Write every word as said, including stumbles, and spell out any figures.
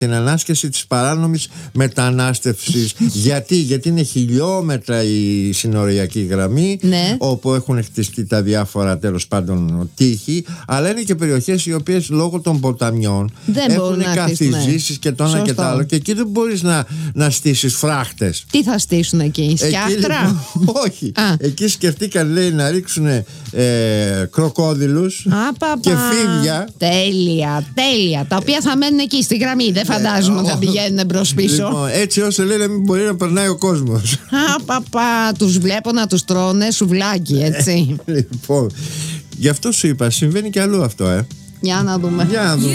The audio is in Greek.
την ανάσκεση της παράνομης μετανάστευσης. Γιατί, γιατί είναι χιλιόμετρα η συνοριακή γραμμή, ναι. όπου έχουν χτιστεί τα διάφορα τέλος πάντων τείχη, αλλά είναι και περιοχές οι οποίες λόγω των ποταμιών δεν έχουν καθιζήσεις και το ένα και το άλλο, και εκεί δεν μπορείς να, να στήσεις φράχτες. Τι θα στήσουν εκεί, σκιάχτρα? Λοιπόν, όχι. Α. Εκεί σκεφτήκαν, λέει, να ρίξουν ε, κροκόδιλους Α, και φίδια. Τέλεια, τέλεια. Τα οποία θα μένουν εκεί στη γραμμή. Δεν φαντάζομαι ότι θα πηγαίνουν μπρος πίσω. Λοιπόν, έτσι ώστε, λέει, να μην μπορεί να περνάει ο κόσμος. Α, παπα, τους βλέπω να τους τρώνε σουβλάκι, έτσι. Λοιπόν, γι' αυτό σου είπα, συμβαίνει και αλλού αυτό, ε. Για να δούμε. Για να δούμε.